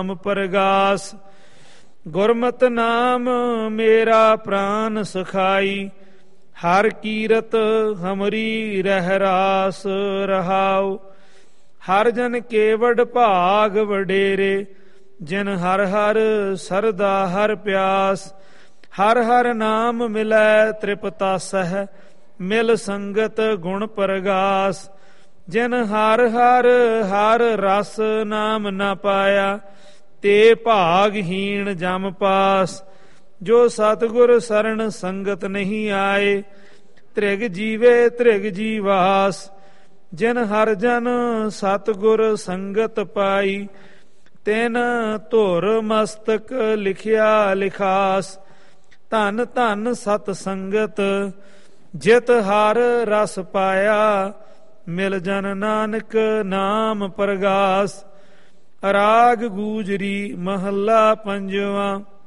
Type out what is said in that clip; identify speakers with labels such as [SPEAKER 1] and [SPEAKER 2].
[SPEAKER 1] ਪ੍ਰਗਾਸ। ਗੁਰਮਤਿ ਨਾਮ ਮੇਰਾ ਪ੍ਰਾਨ ਸਖਾਈ, ਹਰ ਕੀਰਤ ਹਮਰੀ ਰਹਿ ਰਾਸ ਰਹਾਉ। ਹਰ ਜਨ ਕੇਵਡ ਭਾਗ ਵਡੇਰੇ, ਜਿਨ ਹਰ ਹਰ ਸਰਦਾ ਹਰ ਪਿਆਸ। ਹਰ ਹਰ ਨਾਮ ਮਿਲੈ ਤ੍ਰਿਪਤਾਸਹਿ, ਮਿਲ ਸੰਗਤ ਗੁਣ ਪ੍ਰਗਾਸ। ਜਿਨ ਹਰ ਹਰ ਹਰ ਰਸ ਨਾਮ ਨਾ ਪਾਇਆ, ਤੇ ਭਾਗਹੀਣ ਜਮ ਪਾਸ। ਜੋ ਸਤਿਗੁਰ ਸਰਣ ਸੰਗਤ ਨਹੀਂ ਆਏ, ਤ੍ਰਿਗ ਜੀਵੇ ਤ੍ਰਿਗ ਜੀਵਾਸ। ਜਿਨ ਹਰ ਜਨ ਸਤਿਗੁਰ ਸੰਗਤ ਪਾਈ, ਤਿਨ ਧੁਰ ਮਸਤਕ ਲਿਖਿਆ ਲਿਖਾਸ। ਧਨ ਧਨ ਸਤ ਸੰਗਤ, ਜਿਤ ਹਰ ਰਸ ਪਾਇਆ, ਮਿਲ ਜਨ ਨਾਨਕ ਨਾਮ ਪ੍ਰਗਾਸ। ਰਾਗ ਗੂਜਰੀ ਮਹੱਲਾ ਪੰਜਵਾਂ।